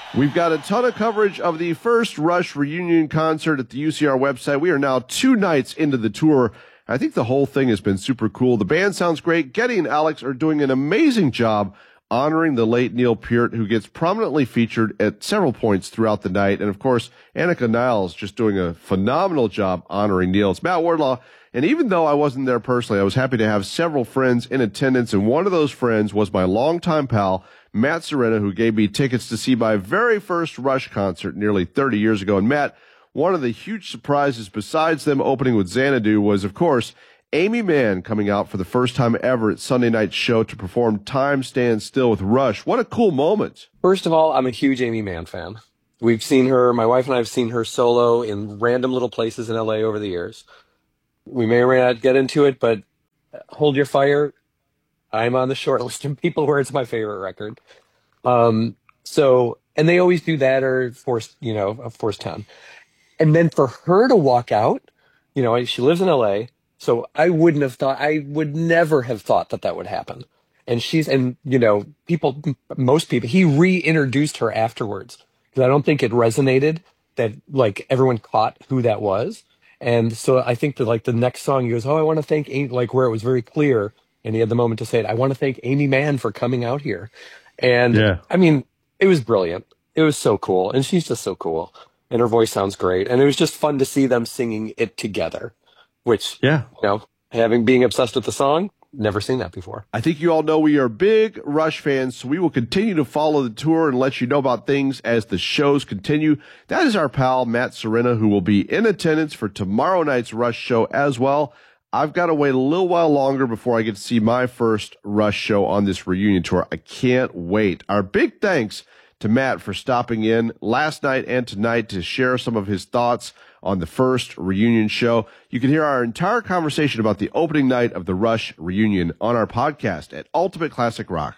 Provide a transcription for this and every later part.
We've got a ton of coverage of the first Rush reunion concert at the UCR website. We are now 2 nights into the tour. I think the whole thing has been super cool. The band sounds great. Geddy and Alex are doing an amazing job honoring the late Neil Peart, who gets prominently featured at several points throughout the night. And, of course, Annika Niles just doing a phenomenal job honoring Neil. It's Matt Wardlaw. And even though I wasn't there personally, I was happy to have several friends in attendance. And one of those friends was my longtime pal, Matt Serena, who gave me tickets to see my very first Rush concert nearly 30 years ago. And Matt, one of the huge surprises besides them opening with Xanadu was, of course, Aimee Mann coming out for the first time ever at Sunday night's show to perform Time Stands Still with Rush. What a cool moment. First of all, I'm a huge Aimee Mann fan. We've seen her, my wife and I have seen her solo in random little places in LA over the years. We may or may not get into it, but hold your fire. I'm on the short list of people where it's my favorite record. And they always do that or Force 10. And then for her to walk out, she lives in LA. So I would never have thought that would happen. And most people, he reintroduced her afterwards because I don't think it resonated that like everyone caught who that was. And so I think that like the next song he goes, I want to thank Amy, like where it was very clear. And he had the moment to say it. I want to thank Aimee Mann for coming out here. And yeah. I mean, it was brilliant. It was so cool. And she's just so cool. And her voice sounds great. And it was just fun to see them singing it together. Which, being obsessed with the song, never seen that before. I think you all know we are big Rush fans, so we will continue to follow the tour and let you know about things as the shows continue. That is our pal, Matt Serena, who will be in attendance for tomorrow night's Rush show as well. I've got to wait a little while longer before I get to see my first Rush show on this reunion tour. I can't wait. Our big thanks to Matt for stopping in last night and tonight to share some of his thoughts on the first reunion show. You can hear our entire conversation about the opening night of the Rush reunion on our podcast at Ultimate Classic Rock.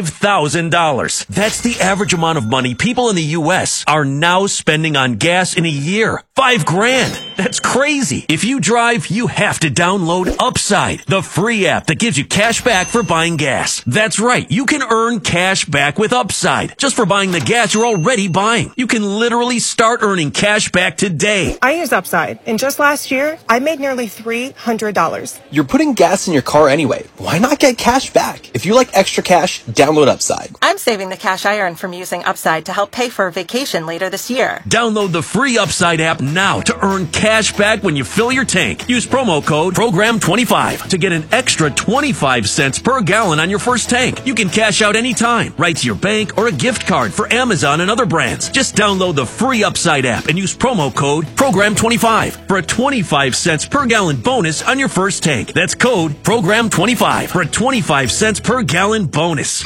$5,000. That's the average amount of money people in the U.S. are now spending on gas in a year. $5,000. That's crazy. If you drive, you have to download Upside, the free app that gives you cash back for buying gas. That's right. You can earn cash back with Upside just for buying the gas you're already buying. You can literally start earning cash back today. I use Upside, and just last year, I made nearly $300. You're putting gas in your car anyway. Why not get cash back? If you like extra cash, download Upside. I'm saving the cash I earn from using Upside to help pay for a vacation later this year. Download the free Upside app now to earn cash back when you fill your tank. Use promo code PROGRAM25 to get an extra 25 cents per gallon on your first tank. You can cash out anytime, right to your bank or a gift card for Amazon and other brands. Just download the free Upside app and use promo code PROGRAM25 for a 25 cents per gallon bonus on your first tank. That's code PROGRAM25 for a 25 cents per gallon bonus.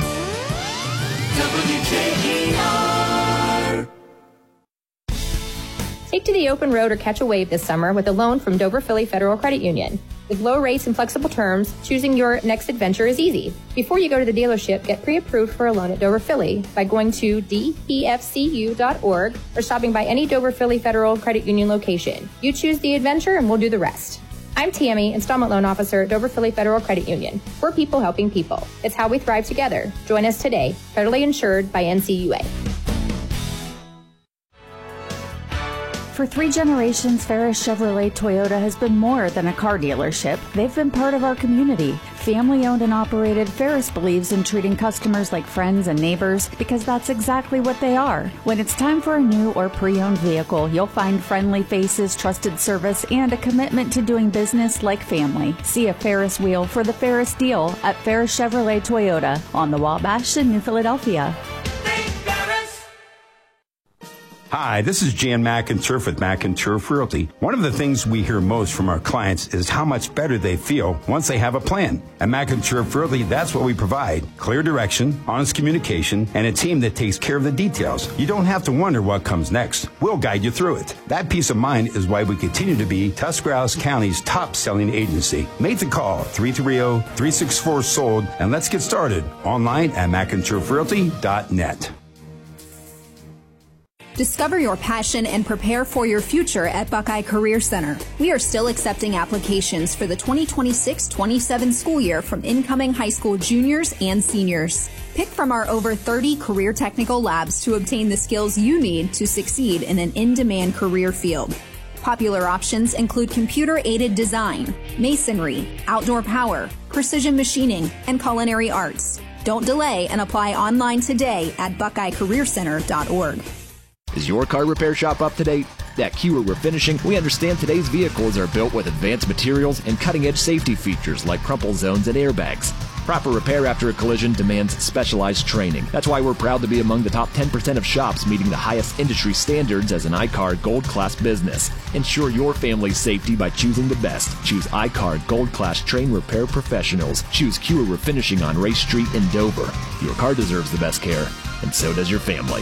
WJER. Take to the open road or catch a wave this summer with a loan from Dover Philly Federal Credit Union. With low rates and flexible terms, choosing your next adventure is easy. Before you go to the dealership, get pre-approved for a loan at Dover Philly by going to dpfcu.org or stopping by any Dover Philly Federal Credit Union location. You choose the adventure and we'll do the rest. I'm Tammy, Installment Loan Officer at Dover Philly Federal Credit Union. We're people helping people. It's how we thrive together. Join us today. Federally insured by NCUA. For 3 generations, Ferris Chevrolet Toyota has been more than a car dealership. They've been part of our community. Family owned and operated, Ferris believes in treating customers like friends and neighbors because that's exactly what they are. When it's time for a new or pre-owned vehicle, you'll find friendly faces, trusted service, and a commitment to doing business like family. See a Ferris wheel for the Ferris deal at Ferris Chevrolet Toyota on the Wabash in New Philadelphia. Hi, this is Jan McInturf with McInturf Realty. One of the things we hear most from our clients is how much better they feel once they have a plan. At McInturf Realty, that's what we provide. Clear direction, honest communication, and a team that takes care of the details. You don't have to wonder what comes next. We'll guide you through it. That peace of mind is why we continue to be Tuscarawas County's top-selling agency. Make the call, 330-364-SOLD, and let's get started. Online at McInturfRealty.net. Discover your passion and prepare for your future at Buckeye Career Center. We are still accepting applications for the 2026-27 school year from incoming high school juniors and seniors. Pick from our over 30 career technical labs to obtain the skills you need to succeed in an in-demand career field. Popular options include computer-aided design, masonry, outdoor power, precision machining, and culinary arts. Don't delay and apply online today at BuckeyeCareerCenter.org. Is your car repair shop up to date? At Kewer Refinishing, we understand today's vehicles are built with advanced materials and cutting-edge safety features like crumple zones and airbags. Proper repair after a collision demands specialized training. That's why we're proud to be among the top 10% of shops meeting the highest industry standards as an iCard Gold Class business. Ensure your family's safety by choosing the best. Choose iCard Gold Class trained repair professionals. Choose Kewer Refinishing on Race Street in Dover. Your car deserves the best care, and so does your family.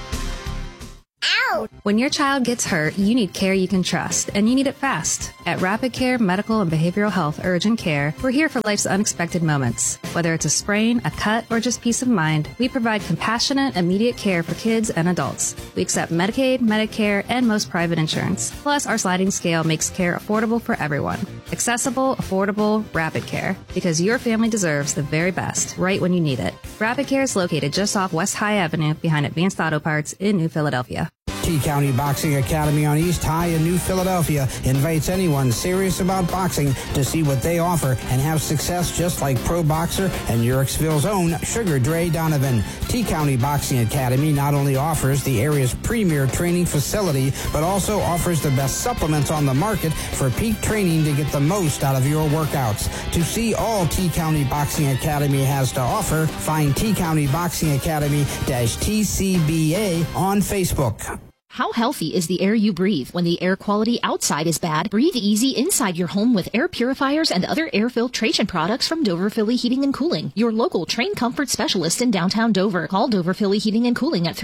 When your child gets hurt, you need care you can trust, and you need it fast. At Rapid Care Medical and Behavioral Health Urgent Care, we're here for life's unexpected moments. Whether it's a sprain, a cut, or just peace of mind, we provide compassionate, immediate care for kids and adults. We accept Medicaid, Medicare, and most private insurance. Plus, our sliding scale makes care affordable for everyone. Accessible, affordable, Rapid Care. Because your family deserves the very best, right when you need it. Rapid Care is located just off West High Avenue behind Advanced Auto Parts in New Philadelphia. T-County Boxing Academy on East High in New Philadelphia invites anyone serious about boxing to see what they offer and have success just like pro boxer and Urixville's own Sugar Dre Donovan. T-County Boxing Academy not only offers the area's premier training facility, but also offers the best supplements on the market for peak training to get the most out of your workouts. To see all T-County Boxing Academy has to offer, find T-County Boxing Academy-TCBA on Facebook. How healthy is the air you breathe? When the air quality outside is bad, breathe easy inside your home with air purifiers and other air filtration products from Dover Philly Heating and Cooling, your local trained comfort specialist in downtown Dover. Call Dover Philly Heating and Cooling at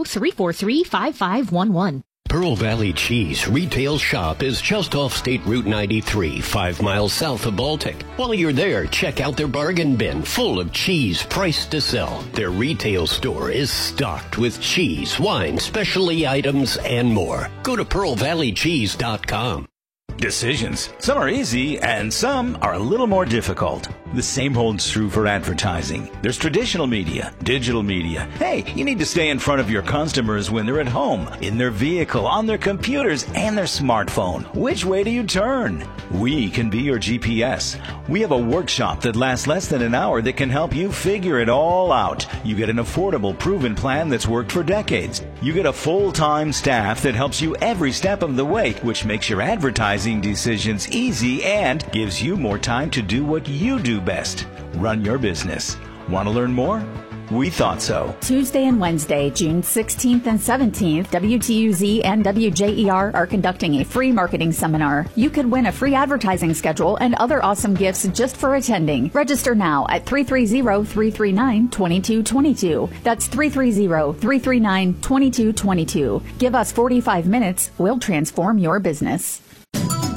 330-343-5511. Pearl Valley Cheese retail shop is just off State Route 93, 5 miles south of Baltic. While you're there, check out their bargain bin full of cheese priced to sell. Their retail store is stocked with cheese, wine, specialty items, and more. Go to pearlvalleycheese.com. Decisions. Some are easy and some are a little more difficult. The same holds true for advertising. There's traditional media, digital media. Hey, you need to stay in front of your customers when they're at home, in their vehicle, on their computers, and their smartphone. Which way do you turn? We can be your GPS. We have a workshop that lasts less than an hour that can help you figure it all out. You get an affordable, proven plan that's worked for decades. You get a full-time staff that helps you every step of the way, which makes your advertising decisions easy and gives you more time to do what you do best. Run your business. Want to learn more? We thought so. Tuesday and Wednesday, June 16th and 17th, WTUZ and WJER are conducting a free marketing seminar. You could win a free advertising schedule and other awesome gifts just for attending. Register now at 330-339-2222. That's 330-339-2222. Give us 45 minutes. We'll transform your business.